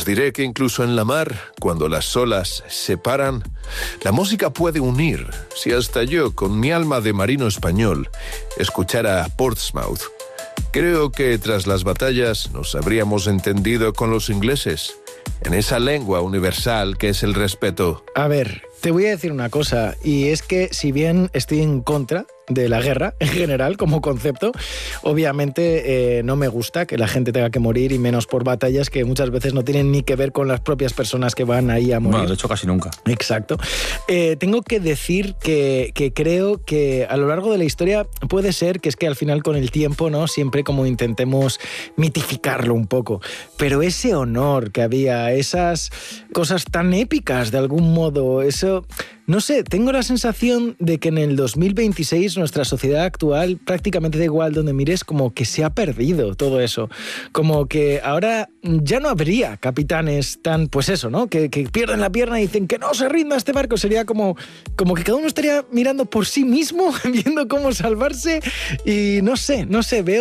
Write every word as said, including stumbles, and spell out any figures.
diré que incluso en la mar, cuando las olas se paran, la música puede unir. Si hasta yo, con mi alma de marino español, escuchara a Portsmouth, creo que tras las batallas nos habríamos entendido con los ingleses, en esa lengua universal que es el respeto. A ver, te voy a decir una cosa, y es que si bien estoy en contra de la guerra en general como concepto, obviamente eh, no me gusta que la gente tenga que morir, y menos por batallas que muchas veces no tienen ni que ver con las propias personas que van ahí a morir. Bueno, de hecho casi nunca. Exacto. Eh, tengo que decir que, que creo que a lo largo de la historia puede ser que es que al final con el tiempo, ¿no?, siempre como intentemos mitificarlo un poco, pero ese honor que había, esas cosas tan épicas de algún modo, eso... No sé, tengo la sensación de que en el dos mil veintiséis nuestra sociedad actual, prácticamente da igual donde mires, como que se ha perdido todo eso. Como que ahora ya no habría capitanes tan, pues eso, ¿no? Que, que pierden la pierna y dicen que no se rinda este barco. Sería como, como que cada uno estaría mirando por sí mismo, viendo cómo salvarse, y no sé, no sé, veo